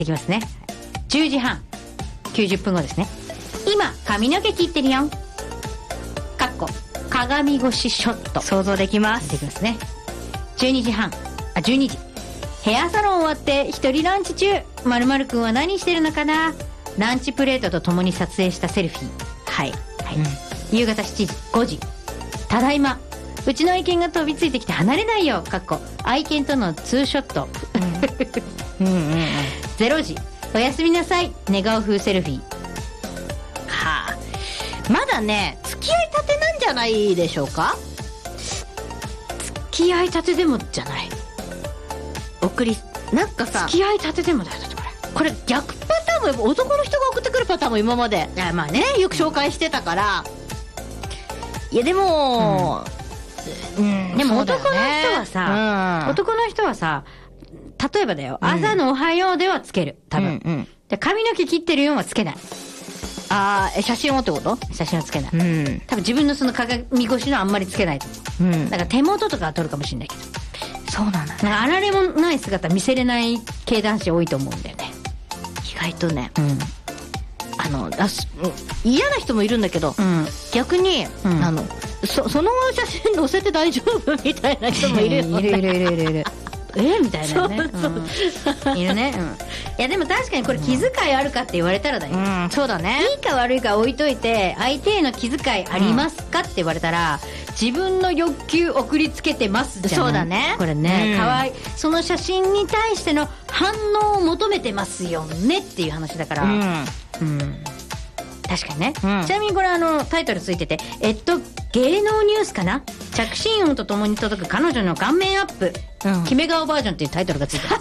いきますね。10時半、90分後ですね。今、髪の毛切ってるよ。かっこ、鏡越しショット。 想像できます。 できますね。12時半、12時。ヘアサロン終わって一人ランチ中。〇〇くんは何してるのかな。ランチプレートとともに撮影したセルフィー。はい。はい。夕方7時、5時。ただいま。うちの愛犬が飛びついてきて離れないよ。かっこ、愛犬とのツーショット。0時。おやすみなさい。寝顔風セルフィー。 はあ。まだね、付き合いたてなんじゃないでしょうか。 付き合いたてでもじゃない。 なんかさ、 付き合いたてでもだよ。だってこれ逆パターンも、男の人が送ってくるパターンも今まで、 まあね、 よく紹介してたから。いやでも、 でも男の人はさ、男の人はさ、例えばだよ、朝のおはようではつける。多分。で、髪の毛切ってるようはつけない。 写真をってこと？ 写真をつけない。多分自分のその鏡越しのあんまりつけないと思う。だから手元とかは撮るかもしれないけど。 そうなんだね。 あられもない姿見せれない系男子多いと思うんだよね。 意外とね。嫌な人もいるんだけど、逆に、その写真載せて大丈夫みたいな人もいるよね。 いる。みたいなね。いるね。いやでも確かにこれ気遣いあるかって言われたらだよ。 そうだね。 いいか悪いか置いといて、相手への気遣いありますかって言われたら、自分の欲求送りつけてますじゃん。 そうだね。 これね、かわいい。その写真に対しての反応を求めてますよねっていう話だから。確かにね。ちなみにこれタイトルついてて、芸能ニュースかな？着信音とともに届く彼女の顔面アップ。決め顔バージョンっていうタイトルがついてる。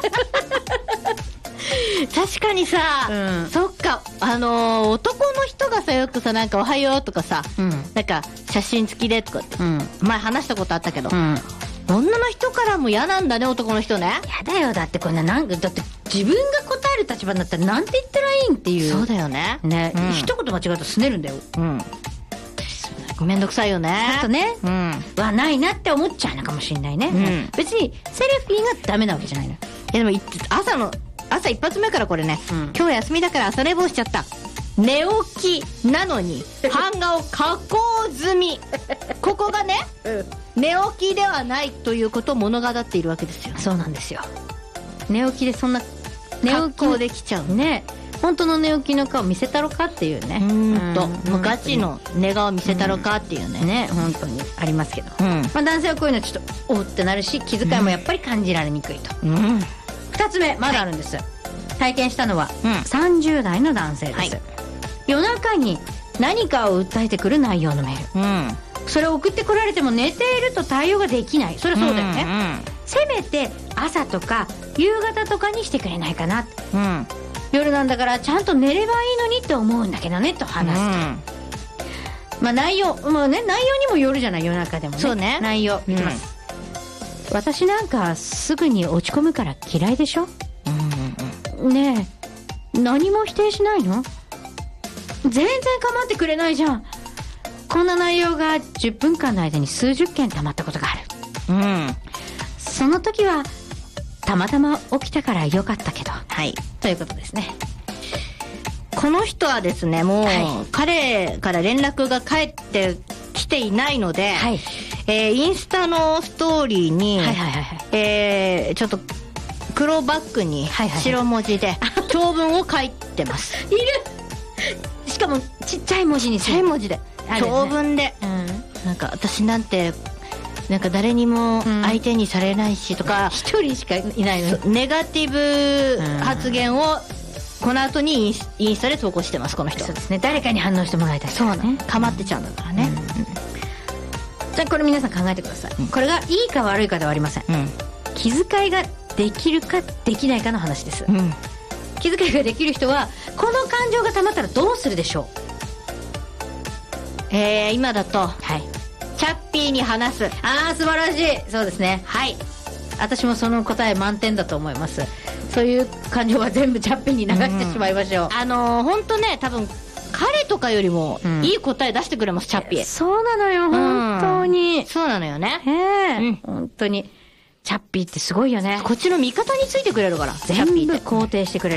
確かにさ、そっか、男の人がさ、よくさ、なんかおはようとかさ、なんか写真付きでとかって、前話したことあったけど、女の人からも嫌なんだね、男の人ね。 嫌だよ。だってこんな、だって自分が答える立場になったらなんて言ったらいいんっていう。 そうだよね。 ね、一言間違うとすねるんだよ。 めんどくさいよね。 ちょっとね、はないなって思っちゃうのかもしれないね。別にセルフィーがダメなわけじゃないの。 いやでも朝一発目からこれね、今日休みだから朝寝坊しちゃった。寝起きなのに版画を加工済み。ここがね、寝起きではないということを物語っているわけですよ。 そうなんですよ。寝起きでそんな格好できちゃうね。本当の寝起きの顔見せたろかっていうね。 ガチの寝顔見せたろかっていうね。 本当にありますけど。男性はこういうのちょっとおってなるし、気遣いもやっぱり感じられにくいと。2つ目まだあるんです。体験したのは30代の男性です。夜中に何かを訴えてくる内容のメール。それを送ってこられても寝ていると対応ができない。そりゃそうだよね。せめて朝とか夕方とかにしてくれないかな。夜なんだからちゃんと寝ればいいのにって思うんだけどねと話すと。内容にもよるじゃない。夜中でもね。 そうね。 内容いきます。私なんかすぐに落ち込むから嫌いでしょ。ねえ、何も否定しないの？全然構ってくれないじゃん。こんな内容が10分間の間に数十件溜まったことがある。その時はたまたま起きたからよかったけど。ということですね。 この人はですね、もう、彼から連絡が返ってきていないので、インスタのストーリーに、ちょっと黒バッグに白文字で長文を書いてます。 いる。しかもちっちゃい文字にする。 ちっちゃい文字で、長文で、なんか私なんてなんか誰にも相手にされないしとか、 一人しかいないの。 ネガティブ発言をこの後にインスタで投稿してます、この人。 そうですね。誰かに反応してもらいたい。 そうね。かまってちゃうんだからね。 じゃあこれ皆さん考えてください。これがいいか悪いかではありません。気遣いができるかできないかの話です。気遣いができる人はこの感情が溜まったらどうするでしょう？今だと、チャッピーに話す。 素晴らしい。そうですね。私もその答え満点だと思います。そういう感情は全部チャッピーに流してしまいましょう。 本当ね、多分彼とかよりもいい答え出してくれます、チャッピー。 そうなのよ、本当に。 そうなのよね。 本当にチャッピーってすごいよね。 こっちの味方についてくれるから、 全部肯定してくれる。